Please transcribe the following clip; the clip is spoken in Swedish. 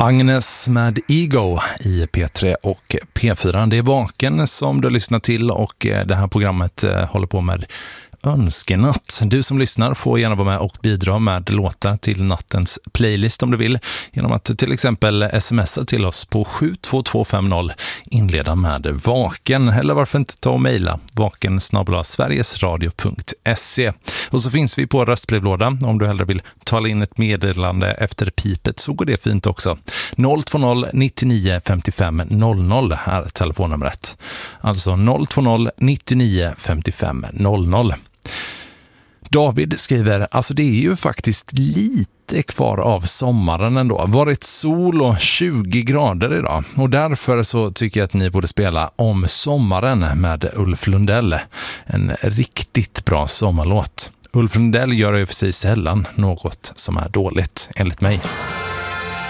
Agnes med Ego i P3 och P4. Det är Vaken som du lyssnar till och det här programmet håller på med önskenatt. Du som lyssnar får gärna vara med och bidra med låtar till nattens playlist om du vill genom att till exempel smsa till oss på 72250, inleda med Vaken, eller varför inte ta och mejla vaken@sverigesradio.se. Och så finns vi på röstbrevlåda om du hellre vill tala in ett meddelande efter pipet, så går det fint också. 020 99 55 00 är telefonnumret. Alltså 020 99 55 00. David skriver, alltså det är ju faktiskt lite kvar av sommaren ändå. Varit sol och 20 grader idag. Och därför så tycker jag att ni borde spela Om sommaren med Ulf Lundell. En riktigt bra sommarlåt. Ulf Lundell gör ju för sig sällan något som är dåligt, enligt mig.